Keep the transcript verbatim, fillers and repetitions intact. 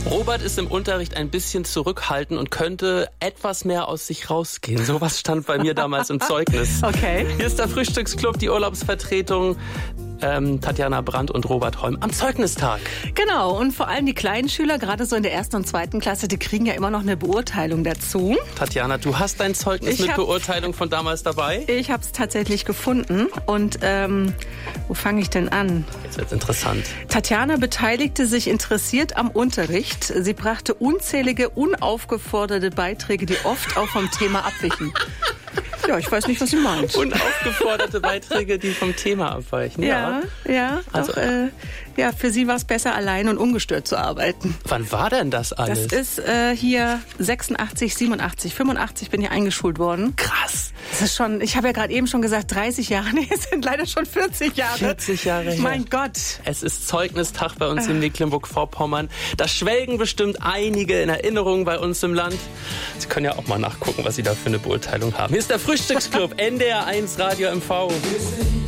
Robert ist im Unterricht ein bisschen zurückhaltend und könnte etwas mehr aus sich rausgehen. Sowas stand bei mir damals im Zeugnis. Okay. Hier ist der Frühstücksclub, die Urlaubsvertretung. Ähm, Tatjana Brandt und Robert Holm am Zeugnistag. Genau, und vor allem die kleinen Schüler, gerade so in der ersten und zweiten Klasse, die kriegen ja immer noch eine Beurteilung dazu. Tatjana, du hast dein Zeugnis Ich mit hab- Beurteilung von damals dabei? Ich habe es tatsächlich gefunden und ähm, wo fange ich denn an? Jetzt wird's interessant. Tatjana beteiligte sich interessiert am Unterricht. Sie brachte unzählige, unaufgeforderte Beiträge, die oft auch vom Thema abwichen. Ja, ich weiß nicht, was sie meint. Unaufgeforderte Beiträge, die vom Thema abweichen. Ja, ja, Also- doch, äh, ja, für sie war es besser, allein und ungestört zu arbeiten. Wann war denn das alles? Das ist äh, hier sechsundachtzig, siebenundachtzig, fünfundachtzig bin ich eingeschult worden. krass. Das ist schon, ich habe ja gerade eben schon gesagt, dreißig Jahre, nee, es sind leider schon vierzig Jahre. vierzig Jahre her. Mein Gott. Es ist Zeugnistag bei uns in Mecklenburg-Vorpommern. Da schwelgen bestimmt einige in Erinnerung bei uns im Land. Sie können ja auch mal nachgucken, was Sie da für eine Beurteilung haben. Hier ist der Frühstücksclub, N D R eins Radio M V.